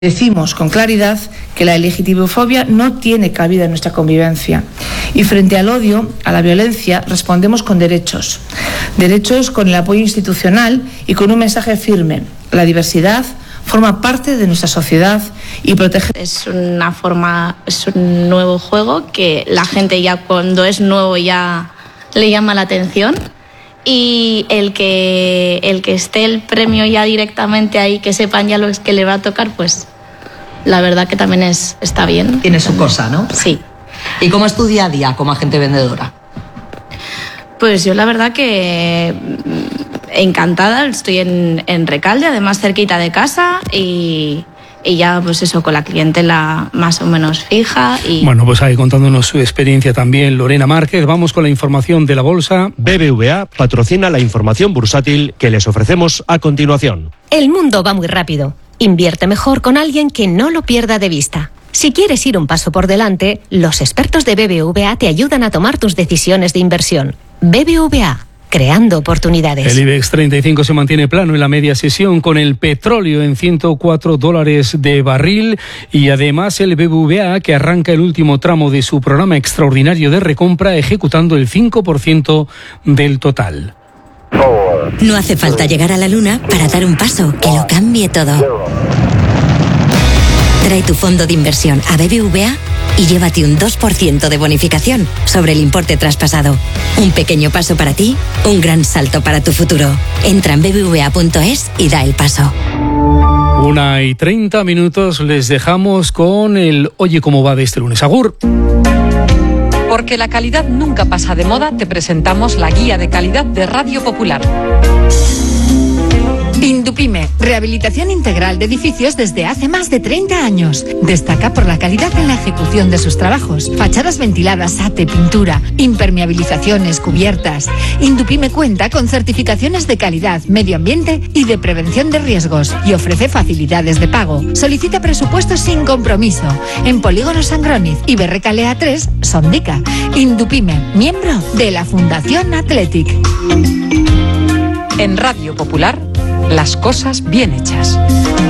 Decimos con claridad que la LGTBofobia no tiene cabida en nuestra convivencia y frente al odio, a la violencia, respondemos con derechos. Derechos con el apoyo institucional y con un mensaje firme. La diversidad forma parte de nuestra sociedad y protege. Es un nuevo juego que la gente ya cuando es nuevo ya le llama la atención. Y el que esté el premio ya directamente ahí, que sepan ya lo que le va a tocar, pues la verdad que también está bien. Tiene su cosa, ¿no? Sí. ¿Y cómo es tu día a día como agente vendedora? Pues yo la verdad que encantada, estoy en Recalde, además cerquita de casa y ya pues eso, con la clientela más o menos fija. Bueno, pues ahí contándonos su experiencia también Lorena Márquez. Vamos con la información de la bolsa. BBVA patrocina la información bursátil que les ofrecemos a continuación. El mundo va muy rápido. Invierte mejor con alguien que no lo pierda de vista. Si quieres ir un paso por delante, los expertos de BBVA te ayudan a tomar tus decisiones de inversión. BBVA, creando oportunidades. El IBEX 35 se mantiene plano en la media sesión con el petróleo en $104 de barril y además el BBVA que arranca el último tramo de su programa extraordinario de recompra ejecutando el 5% del total. No hace falta llegar a la luna para dar un paso que lo cambie todo. Trae tu fondo de inversión a BBVA y llévate un 2% de bonificación sobre el importe traspasado. Un pequeño paso para ti, un gran salto para tu futuro. Entra en bbva.es y da el paso. 1:30, les dejamos con el Oye cómo va de este lunes. Agur. Porque la calidad nunca pasa de moda, te presentamos la guía de calidad de Radio Popular. Indupime, rehabilitación integral de edificios desde hace más de 30 años. Destaca por la calidad en la ejecución de sus trabajos. Fachadas ventiladas, ate, pintura, impermeabilizaciones, cubiertas. Indupime cuenta con certificaciones de calidad, medio ambiente y de prevención de riesgos y ofrece facilidades de pago. Solicita presupuestos sin compromiso en Polígono Sangroniz y Berrecalea 3, Sondica. Indupime, miembro de la Fundación Athletic. En Radio Popular, las cosas bien hechas.